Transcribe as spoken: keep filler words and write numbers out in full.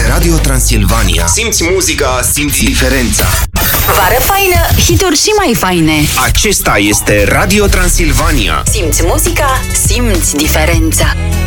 Radio Transilvania. Simți muzica, simți diferența. Vară faină, hituri și mai faine. Acesta este Radio Transilvania. Simți muzica, simți diferența.